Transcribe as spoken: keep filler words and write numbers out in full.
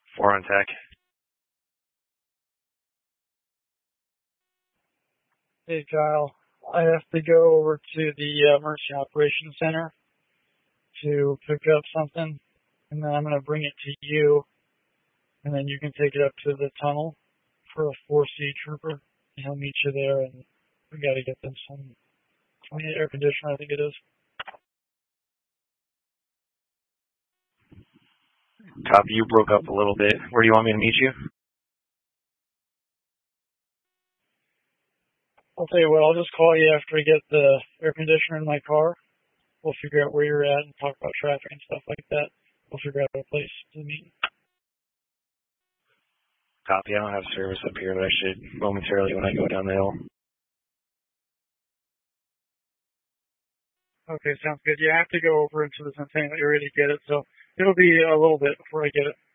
Four on tech. Hey, Kyle. I have to go over to the uh, Emergency Operations Center to pick up something, and then I'm going to bring it to you, and then you can take it up to the tunnel for a four C trooper, and he'll meet you there, and we got to get them some clean air conditioner, I think it is. Copy, you broke up a little bit. Where do you want me to meet you? I'll tell you what, I'll just call you after I get the air conditioner in my car. We'll figure out where you're at and talk about traffic and stuff like that. We'll figure out a place to meet. Copy, I don't have service up here, but I should momentarily when I go down the hill. Okay, sounds good. Yeah, I have to go over into the Centennial area to get it, so it'll be a little bit before I get it.